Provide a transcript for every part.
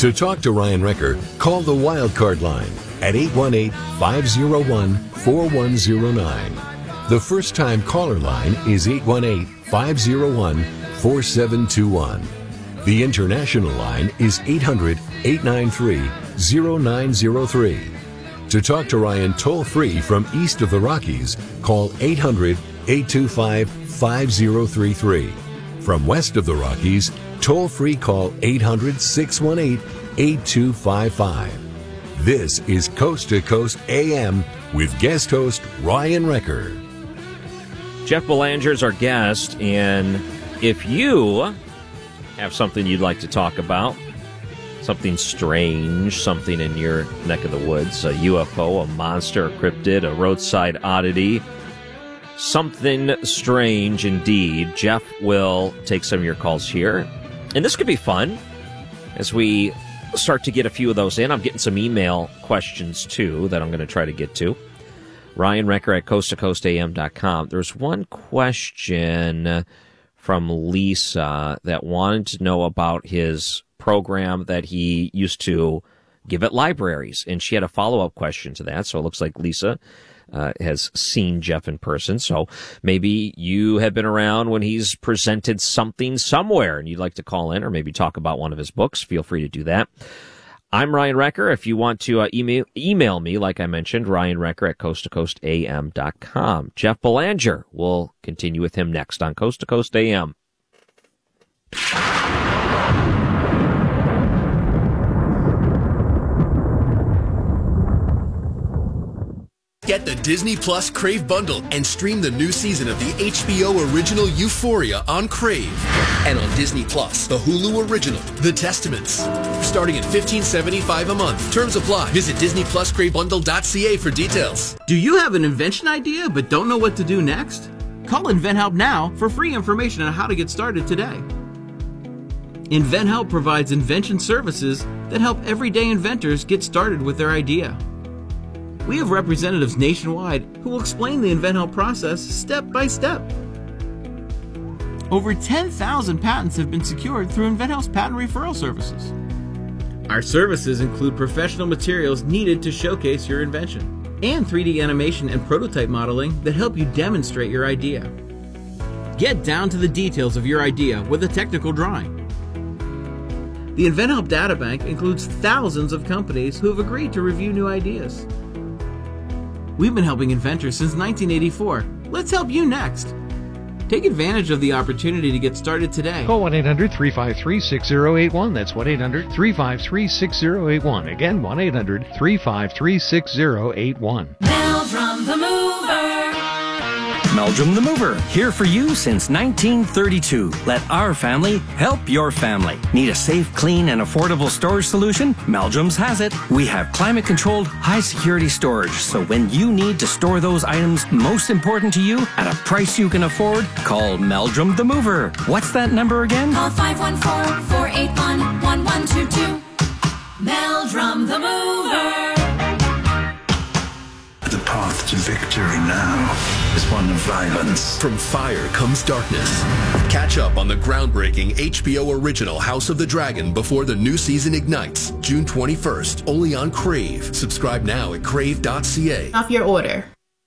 To talk to Ryan Recker, call the Wildcard line at 818-501-4109. The first-time caller line is 818-501-4721. The international line is 800-893-0903. To talk to Ryan toll-free from east of the Rockies, call 800-825-5033. From west of the Rockies, toll-free call 800-618-8255. This is Coast to Coast AM with guest host Ryan Recker. Jeff Belanger is our guest, and if you have something you'd like to talk about, something strange, something in your neck of the woods, a UFO, a monster, a cryptid, a roadside oddity, something strange indeed, Jeff will take some of your calls here. And this could be fun as we start to get a few of those in. I'm getting some email questions, too, that I'm going to try to get to. Ryan Recker at coasttocoastam.com. There's one question from Lisa that wanted to know about his program that he used to give at libraries. And she had a follow-up question to that. So it looks like Lisa has seen Jeff in person. So maybe you have been around when he's presented something somewhere and you'd like to call in or maybe talk about one of his books. Feel free to do that. I'm Ryan Recker. If you want to email me, like I mentioned, Ryan Recker at coasttocoastam.com. Jeff Belanger, we'll continue with him next on Coast to Coast AM. Get the Disney Plus Crave bundle and stream the new season of the HBO original Euphoria on Crave. And on Disney Plus, the Hulu original, The Testaments. Starting at $15.75 a month. Terms apply. Visit DisneyPlusCraveBundle.ca for details. Do you have an invention idea but don't know what to do next? Call InventHelp now for free information on how to get started today. InventHelp provides invention services that help everyday inventors get started with their idea. We have representatives nationwide who will explain the InventHelp process step by step. Over 10,000 patents have been secured through InventHelp's patent referral services. Our services include professional materials needed to showcase your invention and 3D animation and prototype modeling that help you demonstrate your idea. Get down to the details of your idea with a technical drawing. The InventHelp Databank includes thousands of companies who have agreed to review new ideas. We've been helping inventors since 1984. Let's help you next. Take advantage of the opportunity to get started today. Call 1-800-353-6081. That's 1-800-353-6081. Again, 1-800-353-6081. Meldrum the Mover. Meldrum the Mover, here for you since 1932. Let our family help your family. Need a safe, clean, and affordable storage solution? Meldrum's has it. We have climate-controlled, high-security storage, so when you need to store those items most important to you at a price you can afford, call Meldrum the Mover. What's that number again? Call 514-481-1122. Meldrum the Mover. The path to victory now is one of violence. From fire comes darkness. Catch up on the groundbreaking HBO original House of the Dragon before the new season ignites, June 21st, only on Crave. Subscribe now at crave.ca. Off your order.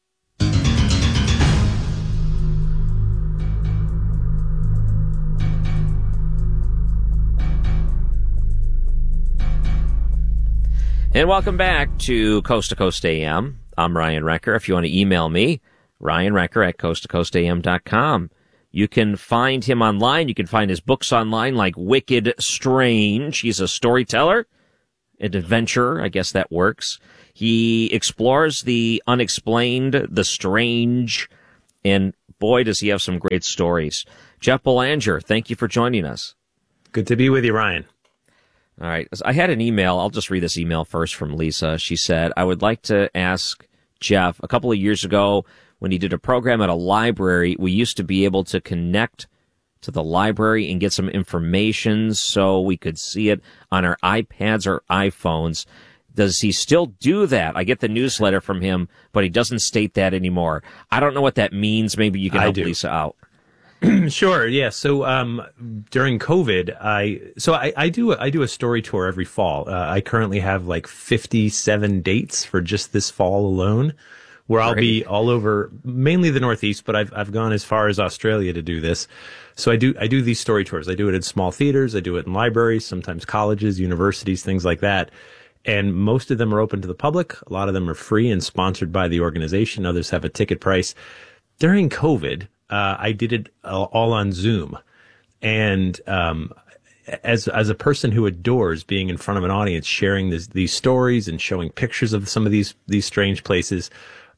And welcome back to Coast AM. I'm Ryan Recker. If you want to email me, Ryan Recker at coasttocoastam.com. You can find him online. You can find his books online like Wicked Strange. He's a storyteller, an adventurer. I guess that works. He explores the unexplained, the strange, and boy, does he have some great stories. Jeff Belanger, thank you for joining us. Good to be with you, Ryan. All right. I had an email. I'll just read this email first from Lisa. She said, I would like to ask Jeff, a couple of years ago when he did a program at a library, we used to be able to connect to the library and get some information so we could see it on our iPads or iPhones. Does he still do that? I get the newsletter from him, but he doesn't state that anymore. I don't know what that means. Maybe you can help Lisa out. Sure. Yeah. So during COVID, I do a story tour every fall. I currently have like 57 dates for just this fall alone, where I'll be all over, mainly the Northeast, but I've gone as far as Australia to do this. So I do these story tours. I do it in small theaters. I do it in libraries, sometimes colleges, universities, things like that. And most of them are open to the public. A lot of them are free and sponsored by the organization. Others have a ticket price. During COVID, I did it all on Zoom. And as a person who adores being in front of an audience, sharing these stories and showing pictures of some of these strange places,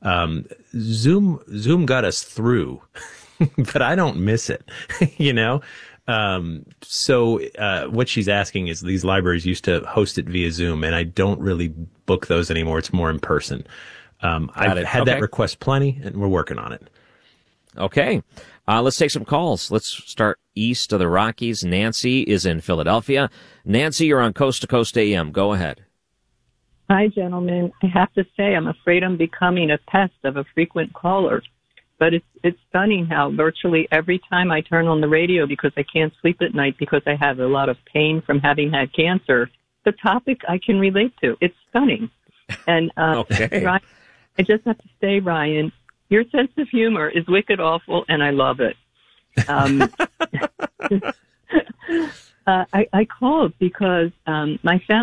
Zoom got us through, but I don't miss it, you know? So what she's asking is these libraries used to host it via Zoom, and I don't really book those anymore. It's more in person. I've had that request plenty, and we're working on it. Okay. Let's take some calls. Let's start east of the Rockies. Nancy is in Philadelphia. Nancy, you're on Coast to Coast AM. Go ahead. Hi, gentlemen. I have to say I'm afraid I'm becoming a pest of a frequent caller. But it's stunning how virtually every time I turn on the radio because I can't sleep at night because I have a lot of pain from having had cancer, the topic I can relate to. It's stunning. And okay. Ryan, I just have to say, Ryan, your sense of humor is wicked awful, and I love it. I called because I'm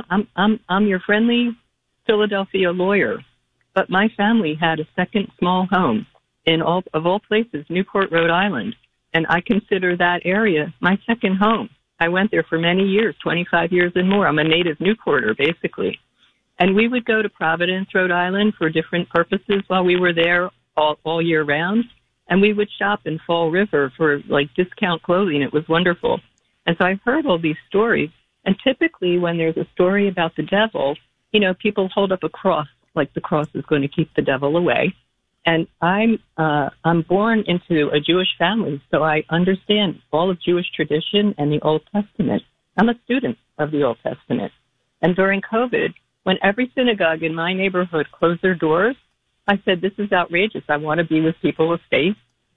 your friendly Philadelphia lawyer, but my family had a second small home in of all places, Newport, Rhode Island, and I consider that area my second home. I went there for many years, 25 years and more. I'm a native Newporter, basically. And we would go to Providence, Rhode Island for different purposes while we were there all year round. And we would shop in Fall River for like discount clothing. It was wonderful. And so I've heard all these stories. And typically when there's a story about the devil, you know, people hold up a cross, like the cross is going to keep the devil away. And I'm born into a Jewish family, so I understand all of Jewish tradition and the Old Testament. I'm a student of the Old Testament. And during COVID, when every synagogue in my neighborhood closed their doors, I said, this is outrageous. I want to be with people of faith,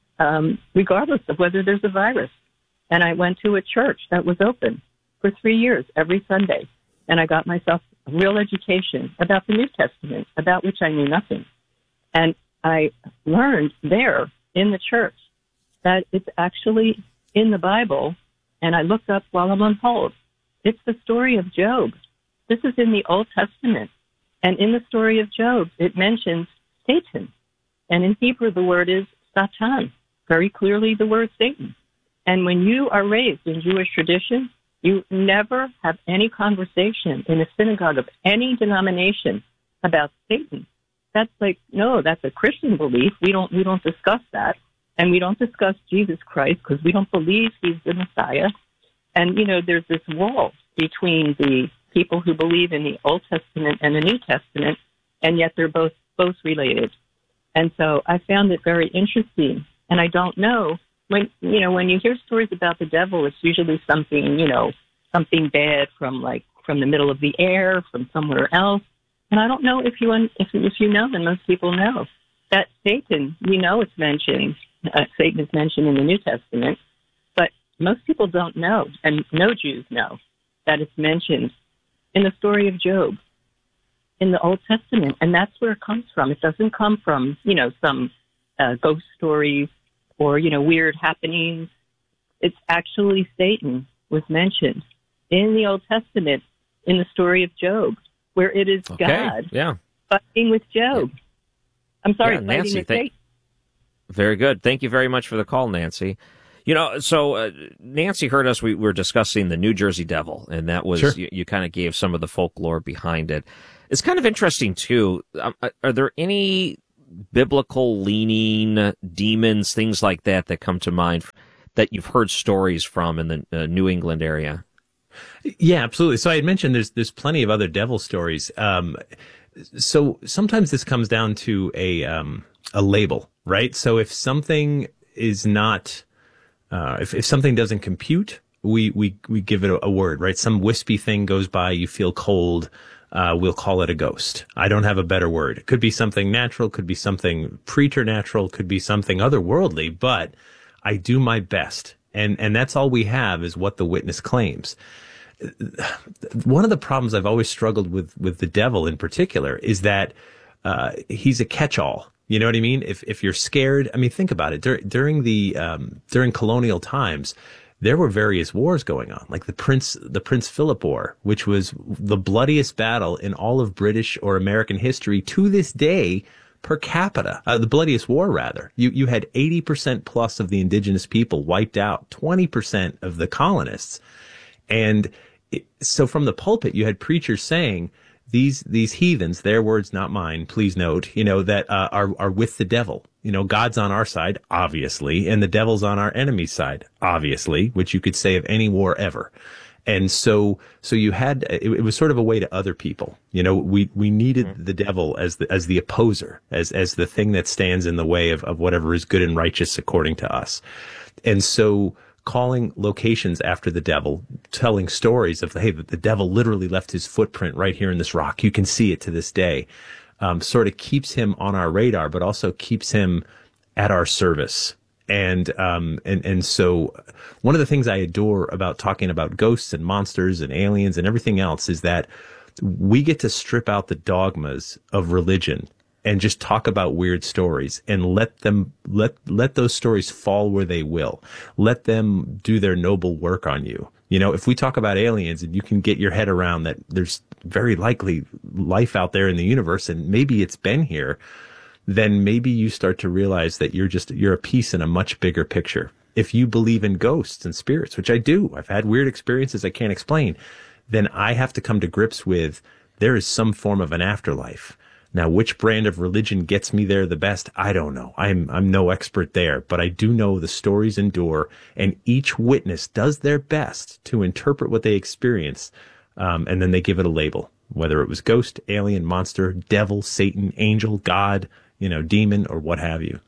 regardless of whether there's a virus. And I went to a church that was open for 3 years every Sunday. And I got myself a real education about the New Testament, about which I knew nothing. And I learned there in the church that it's actually in the Bible, and I looked up while I'm on hold. It's the story of Job. This is in the Old Testament. And in the story of Job, it mentions Satan. And in Hebrew, the word is Satan, very clearly the word Satan. And when you are raised in Jewish tradition, you never have any conversation in a synagogue of any denomination about Satan. That's like, no, that's a Christian belief. We don't discuss that. And we don't discuss Jesus Christ because we don't believe he's the Messiah. And, you know, there's this wall between the people who believe in the Old Testament and the New Testament, and yet they're both related. And so I found it very interesting. And I don't know, when you hear stories about the devil, it's usually something, you know, something bad from the middle of the air, from somewhere else. And I don't know if you know, and most people know, that Satan, it's mentioned, Satan is mentioned in the New Testament, but most people don't know, and no Jews know, that it's mentioned in the story of Job in the Old Testament. And that's where it comes from. It doesn't come from, some ghost stories or, weird happenings. It's actually Satan was mentioned in the Old Testament in the story of Job, where it is God fighting with Job. Yeah. I'm sorry, fighting Nancy, with Satan. Very good. Thank you very much for the call, Nancy. Nancy heard us. We were discussing the New Jersey Devil, and that was, sure. you kind of gave some of the folklore behind it. It's kind of interesting, too. Are there any biblical-leaning demons, things like that come to mind that you've heard stories from in the New England area? Yeah, absolutely. So I had mentioned there's plenty of other devil stories. So sometimes this comes down to a label, right? So if something is not, if something doesn't compute, we give it a word, right? Some wispy thing goes by, you feel cold, we'll call it a ghost. I don't have a better word. It could be something natural, could be something preternatural, could be something otherworldly, but I do my best. And that's all we have is what the witness claims. One of the problems I've always struggled with the devil in particular is that he's a catch-all. You know what I mean? If you're scared, I mean, think about it. During colonial times, there were various wars going on, like the Prince Philip War, which was the bloodiest battle in all of British or American history to this day. Per capita, the bloodiest war, rather. You had 80% plus of the indigenous people wiped out, 20% of the colonists. And so from the pulpit, you had preachers saying, these heathens, their words, not mine, please note, that are with the devil. God's on our side, obviously, and the devil's on our enemy's side, obviously, which you could say of any war ever. And so you had, it was sort of a way to other people. We needed the devil as the opposer, as the thing that stands in the way of whatever is good and righteous according to us. And so calling locations after the devil, telling stories of, hey, the devil literally left his footprint right here in this rock. You can see it to this day. Sort of keeps him on our radar, but also keeps him at our service. And so one of the things I adore about talking about ghosts and monsters and aliens and everything else is that we get to strip out the dogmas of religion and just talk about weird stories and let those stories fall where they will. Let them do their noble work on you. If we talk about aliens and you can get your head around that there's very likely life out there in the universe and maybe it's been here, then maybe you start to realize that you're a piece in a much bigger picture. If you believe in ghosts and spirits, which I do, I've had weird experiences I can't explain, then I have to come to grips with there is some form of an afterlife. Now, which brand of religion gets me there the best? I don't know. I'm no expert there, but I do know the stories endure, and each witness does their best to interpret what they experience, and then they give it a label, whether it was ghost, alien, monster, devil, Satan, angel, God, demon, or what have you.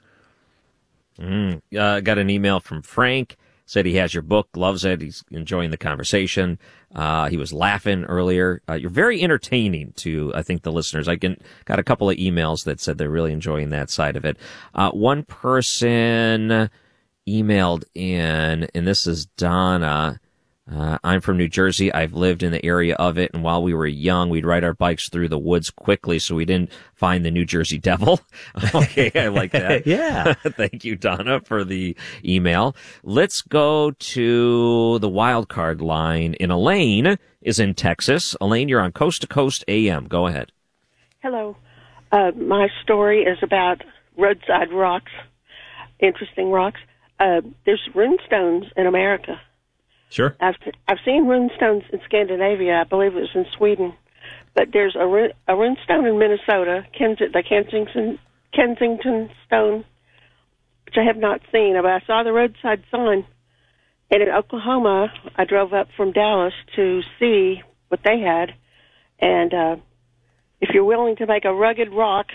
Got an email from Frank. Said he has your book, loves it. He's enjoying the conversation. He was laughing earlier. You're very entertaining to, I think, the listeners. I got a couple of emails that said they're really enjoying that side of it. One person emailed in, and this is Donna. I'm from New Jersey. I've lived in the area of it, and while we were young, we'd ride our bikes through the woods quickly so we didn't find the New Jersey Devil. Okay, I like that. Yeah. Thank you, Donna, for the email. Let's go to the wild card line. And Elaine is in Texas. Elaine, you're on Coast to Coast AM. Go ahead. Hello. My story is about roadside rocks, interesting rocks. There's runestones in America. Sure. I've seen runestones in Scandinavia. I believe it was in Sweden. But there's a runestone in Minnesota, the Kensington stone, which I have not seen. But I saw the roadside sign. And in Oklahoma, I drove up from Dallas to see what they had. And if you're willing to make a rugged walk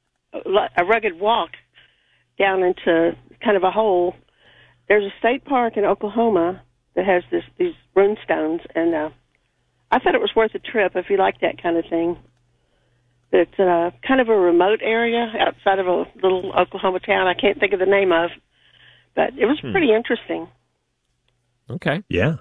down into kind of a hole, there's a state park in Oklahoma that has these runestones, and I thought it was worth a trip if you like that kind of thing. But it's kind of a remote area outside of a little Oklahoma town I can't think of the name of, but it was pretty interesting. Okay. Yeah.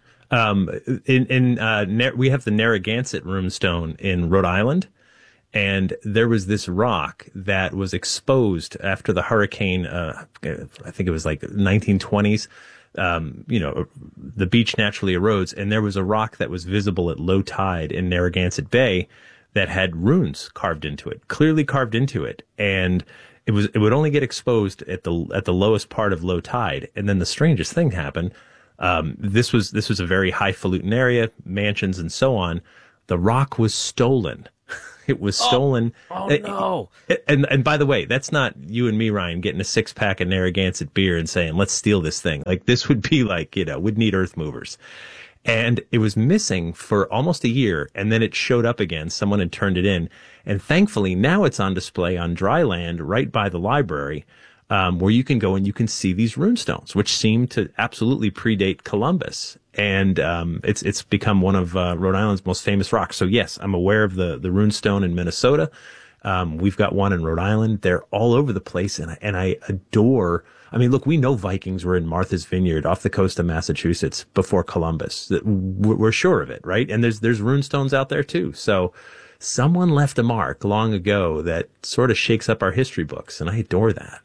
We have the Narragansett runestone in Rhode Island, and there was this rock that was exposed after the hurricane, I think it was like 1920s. The beach naturally erodes, and there was a rock that was visible at low tide in Narragansett Bay that had runes carved into it, clearly carved into it. And it would only get exposed at the lowest part of low tide. And then the strangest thing happened. This was a very highfalutin area, mansions and so on. The rock was stolen. It was stolen. Oh no. And by the way, that's not you and me, Ryan, getting a 6-pack of Narragansett beer and saying, let's steal this thing. Like, this would be like, would need earth movers. And it was missing for almost a year, and then it showed up again. Someone had turned it in. And thankfully, now it's on display on dry land right by the library, where you can go and you can see these runestones, which seem to absolutely predate Columbus. And it's become one of Rhode Island's most famous rocks. So yes, I'm aware of the runestone in Minnesota. We've got one in Rhode Island. They're all over the place. And I adore, I mean, look, we know Vikings were in Martha's Vineyard off the coast of Massachusetts before Columbus. We're sure of it, right? And there's runestones out there too. So someone left a mark long ago that sort of shakes up our history books. And I adore that.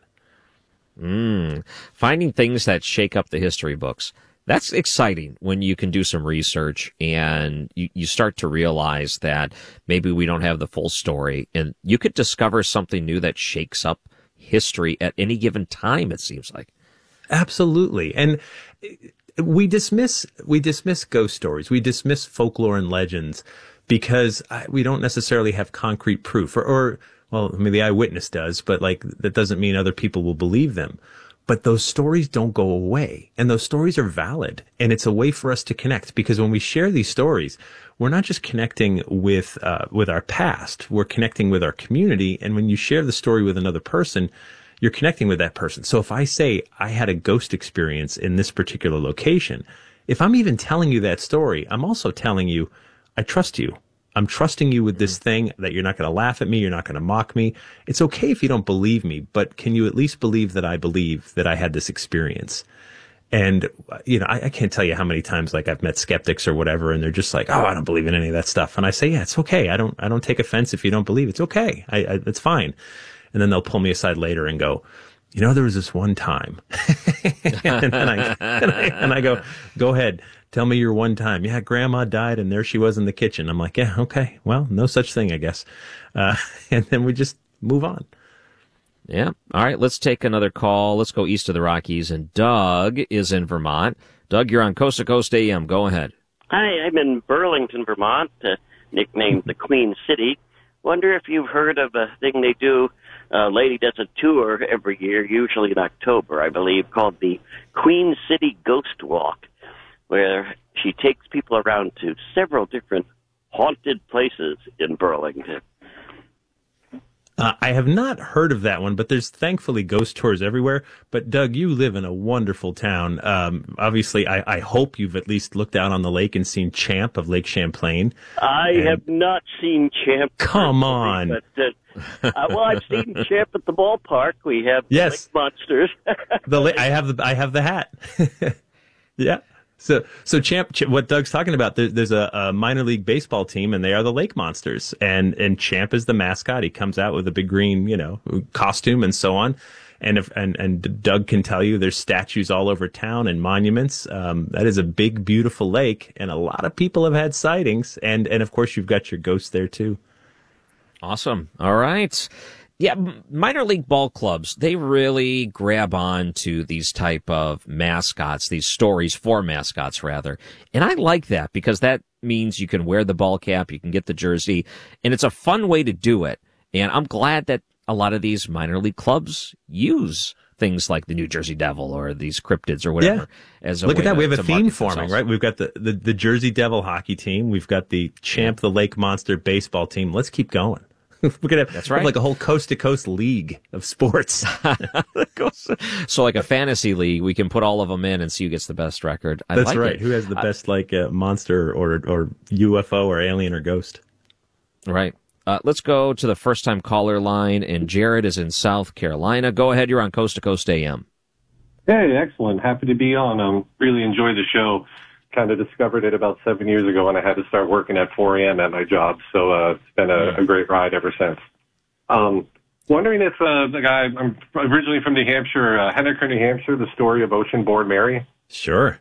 Finding things that shake up the history books. That's exciting when you can do some research and you start to realize that maybe we don't have the full story, and you could discover something new that shakes up history at any given time, it seems like. Absolutely. And we dismiss ghost stories. We dismiss folklore and legends because we don't necessarily have concrete proof or well, I mean, the eyewitness does, but like that doesn't mean other people will believe them. But those stories don't go away, and those stories are valid, and it's a way for us to connect, because when we share these stories, we're not just connecting with our past, we're connecting with our community, and when you share the story with another person, you're connecting with that person. So if I say I had a ghost experience in this particular location, if I'm even telling you that story, I'm also telling you, I trust you. I'm trusting you with this thing, that you're not going to laugh at me. You're not going to mock me. It's okay if you don't believe me, but can you at least believe that I had this experience? And, you know, I can't tell you how many times, like, I've met skeptics or whatever, and they're just like, oh, I don't believe in any of that stuff. And I say, yeah, it's okay. I don't take offense if you don't believe. It's okay. It's fine. And then they'll pull me aside later and go, you know, there was this one time. and I go ahead. Tell me your one time. Yeah, grandma died and there she was in the kitchen. I'm like, yeah, okay. Well, no such thing, I guess. And then we just move on. Yeah. All right. Let's take another call. Let's go east of the Rockies. And Doug is in Vermont. Doug, you're on Coast to Coast AM. Go ahead. Hi, I'm in Burlington, Vermont, nicknamed the Queen City. Wonder if you've heard of a thing they do. A lady does a tour every year, usually in October, I believe, called the Queen City Ghost Walk, where she takes people around to several different haunted places in Burlington. I have not heard of that one, but there's thankfully ghost tours everywhere. But Doug, you live in a wonderful town. Obviously, I hope you've at least looked out on the lake and seen Champ of Lake Champlain. I have not seen Champ. Come on. But, well, I've seen Champ at the ballpark. We have the Lake Monsters. I have the hat. Yeah. So Champ, what Doug's talking about, there's a minor league baseball team, and they are the Lake Monsters, and Champ is the mascot. He comes out with a big green, costume and so on. And Doug can tell you there's statues all over town and monuments. That is a big, beautiful lake, and a lot of people have had sightings. And of course, you've got your ghosts there too. Awesome. All right. Yeah, minor league ball clubs, they really grab on to these type of mascots, these stories for mascots, rather. And I like that because that means you can wear the ball cap, you can get the jersey, and it's a fun way to do it. And I'm glad that a lot of these minor league clubs use things like the New Jersey Devil or these cryptids or whatever. Yeah. As a Look way at that. We have a theme market forming, themselves. right? We've got the Jersey Devil hockey team. We've got the Champ, the Lake Monster baseball team. Let's keep going. We're going to have like a whole coast-to-coast league of sports. So like a fantasy league, we can put all of them in and see who gets the best record. That's like right. it. Who has the best monster or UFO or alien or ghost? Right. Let's go to the first-time caller line, and Jared is in South Carolina. Go ahead. You're on Coast to Coast AM. Hey, excellent. Happy to be on. Really enjoy the show. Kind of discovered it about 7 years ago when I had to start working at 4 a.m. at my job. So it's been a great ride ever since. Wondering if the guy, I'm originally from New Hampshire, Henniker, New Hampshire, the story of Ocean-born Mary. Sure.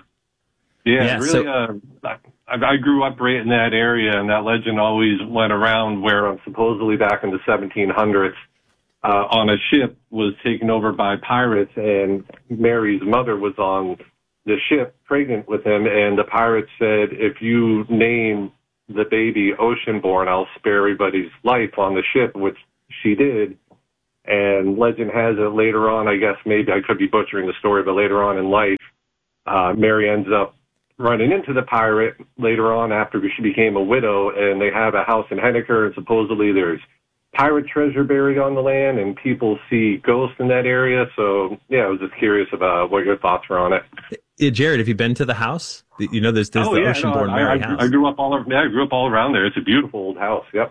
Yeah, really. I grew up right in that area, and that legend always went around where supposedly back in the 1700s, on a ship was taken over by pirates, and Mary's mother was on the ship pregnant with him, and the pirates said, if you name the baby Ocean-born, I'll spare everybody's life on the ship, which she did. And legend has it later on, I guess maybe I could be butchering the story, but later on in life, Mary ends up running into the pirate later on after she became a widow, and they have a house in Henniker, and supposedly there's pirate treasure buried on the land, and people see ghosts in that area. So, yeah, I was just curious about what your thoughts were on it. Yeah, Jared, have you been to the house? There's the Ocean-born Mary house. I grew up all around there. It's a beautiful old house. Yep.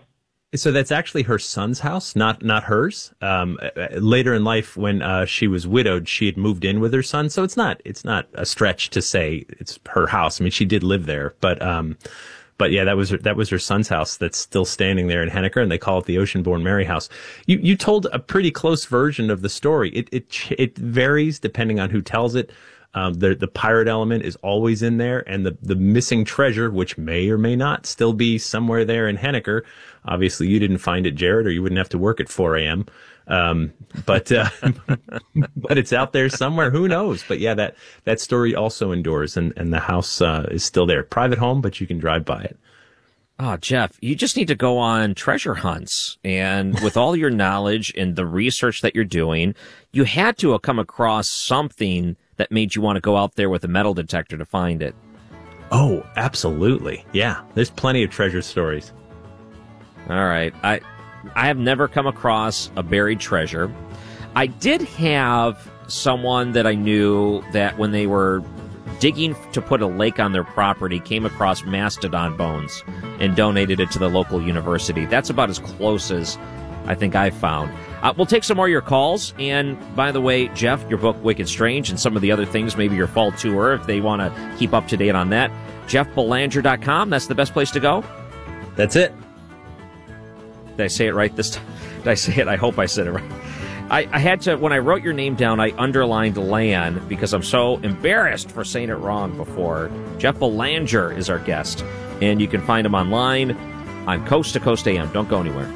So that's actually her son's house, not hers. Later in life, when she was widowed, she had moved in with her son. So it's not a stretch to say it's her house. I mean, she did live there, but yeah, that was her son's house that's still standing there in Henniker, and they call it the Oceanborn Mary House. You told a pretty close version of the story. It varies depending on who tells it. The pirate element is always in there, and the missing treasure, which may or may not still be somewhere there in Henniker. Obviously, you didn't find it, Jared, or you wouldn't have to work at 4 a.m. But it's out there somewhere. Who knows? But yeah, that story also endures, and the house is still there. Private home, but you can drive by it. Oh, Jeff, you just need to go on treasure hunts. And with all your knowledge and the research that you're doing, you had to have come across something that made you want to go out there with a metal detector to find it. Oh, absolutely. Yeah, there's plenty of treasure stories. All right. I have never come across a buried treasure. I did have someone that I knew that when they were digging to put a lake on their property came across mastodon bones and donated it to the local university. That's about as close as I think I've found. We'll take some more of your calls. And by the way, Jeff, your book, Wicked Strange, and some of the other things, maybe your fall tour, if they want to keep up to date on that, JeffBelanger.com. That's the best place to go? That's it. Did I say it right this time? Did I say it? I hope I said it right. I had to, when I wrote your name down, I underlined Lan because I'm so embarrassed for saying it wrong before. Jeff Belanger is our guest, and you can find him online on Coast to Coast AM. Don't go anywhere.